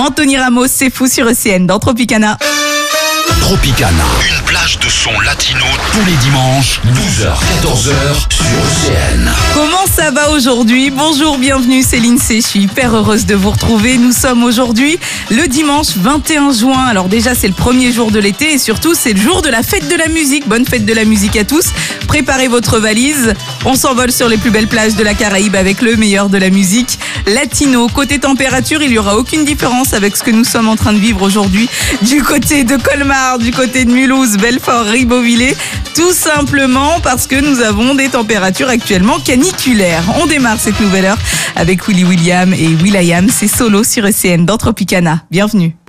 Anthony Ramos, c'est fou sur ECN dans Tropicana. Tropicana, une plage de son latino tous les dimanches, 12h-14h sur ECN. Comment ça va aujourd'hui? Bonjour, bienvenue, c'est Lindsay, je suis hyper heureuse de vous retrouver. Nous sommes aujourd'hui le dimanche 21 juin. Alors déjà, c'est le premier jour de l'été et surtout, c'est le jour de la fête de la musique. Bonne fête de la musique à tous. Préparez votre valise. On s'envole sur les plus belles plages de la Caraïbe avec le meilleur de la musique latino. Côté température, il n'y aura aucune différence avec ce que nous sommes en train de vivre aujourd'hui du côté de Colmar, du côté de Mulhouse, Belfort, Ribeauvillé, tout simplement parce que nous avons des températures actuellement caniculaires. On démarre cette nouvelle heure avec Willy William et will.i.am, c'est solo sur ECN dans Tropicana. Bienvenue.